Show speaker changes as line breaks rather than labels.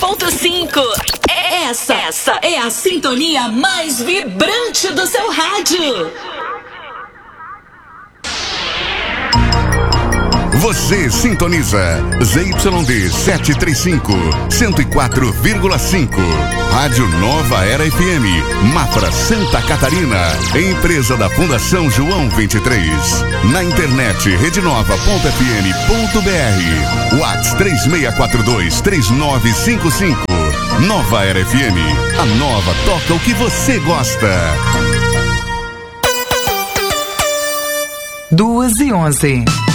99.5. Essa é a sintonia mais vibrante do seu rádio.
Você sintoniza ZYD 735, 104,5. Rádio Nova Era FM, Mafra, Santa Catarina. Empresa da Fundação João 23. Na internet, redenova.fm.br. WhatsApp 3642-3955. Nova Era FM. A nova toca o que você gosta.
2h11.